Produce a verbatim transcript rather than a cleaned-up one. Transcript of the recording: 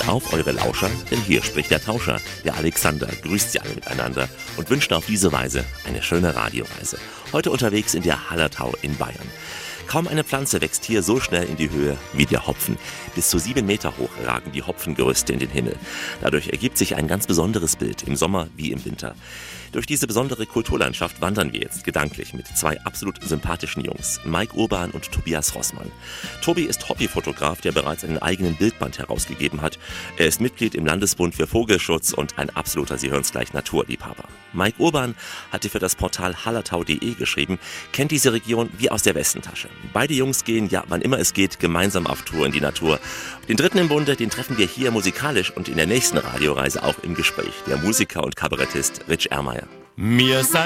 Passt auf eure Lauscher, denn hier spricht der Tauscher, der Alexander, grüßt sie alle miteinander und wünscht auf diese Weise eine schöne Radioreise. Heute unterwegs in der Hallertau in Bayern. Kaum eine Pflanze wächst hier so schnell in die Höhe wie der Hopfen. Bis zu sieben Meter hoch ragen die Hopfengerüste in den Himmel. Dadurch ergibt sich ein ganz besonderes Bild, im Sommer wie im Winter. Durch diese besondere Kulturlandschaft wandern wir jetzt gedanklich mit zwei absolut sympathischen Jungs, Mike Urban und Tobias Rossmann. Tobi ist Hobbyfotograf, der bereits einen eigenen Bildband herausgegeben hat. Er ist Mitglied im Landesbund für Vogelschutz und ein absoluter, Sie hören es gleich, Naturliebhaber. Mike Urban hatte für das Portal hallertau punkt de geschrieben, kennt diese Region wie aus der Westentasche. Beide Jungs gehen, ja, wann immer es geht, gemeinsam auf Tour in die Natur. Den dritten im Bunde, den treffen wir hier musikalisch und in der nächsten Radioreise auch im Gespräch. Der Musiker und Kabarettist Rich Ermeier. Mir